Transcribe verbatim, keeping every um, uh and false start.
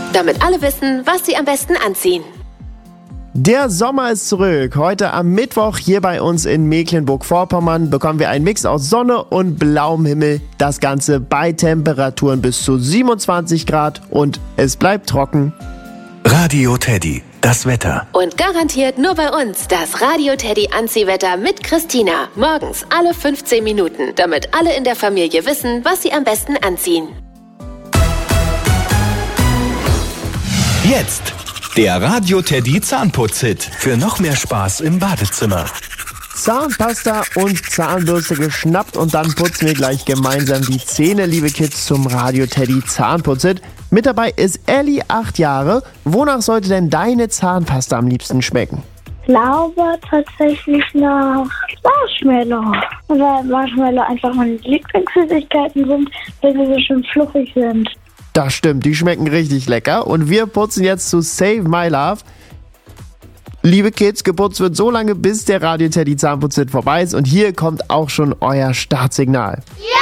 damit alle wissen, was sie am besten anziehen. Der Sommer ist zurück. Heute am Mittwoch hier bei uns in Mecklenburg-Vorpommern bekommen wir einen Mix aus Sonne und blauem Himmel. Das Ganze bei Temperaturen bis zu siebenundzwanzig Grad und es bleibt trocken. Radio Teddy, das Wetter. Und garantiert nur bei uns das Radio Teddy Anziehwetter mit Christina. Morgens alle fünfzehn Minuten, damit alle in der Familie wissen, was sie am besten anziehen. Jetzt der Radio Teddy Zahnputz-Hit für noch mehr Spaß im Badezimmer. Zahnpasta und Zahnbürste geschnappt und dann putzen wir gleich gemeinsam die Zähne, liebe Kids, zum Radio Teddy Zahnputz-Hit. Mit dabei ist Ellie, acht Jahre. Wonach sollte denn deine Zahnpasta am liebsten schmecken? Ich glaube tatsächlich nach Marshmallow. Weil Marshmallow einfach meine Lieblingssüßigkeiten sind, weil sie so schön fluffig sind. Das stimmt, die schmecken richtig lecker. Und wir putzen jetzt zu Save My Love. Liebe Kids, geputzt wird so lange, bis der Radio Teddy Zahnputz-Hit vorbei ist. Und hier kommt auch schon euer Startsignal. Ja!